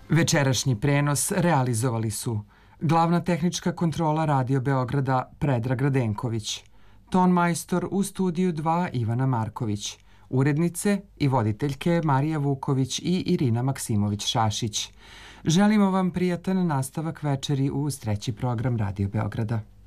Večerašnji prenos realizovali su glavna tehnička kontrola Radio Beograda Predrag Radenković, ton majstor u studiju 2 Ivana Marković, urednice i voditeljke Marija Vuković i Irina Maksimović-Šašić. Želimo vam prijatan nastavak večeri uz treći program Radio Beograda.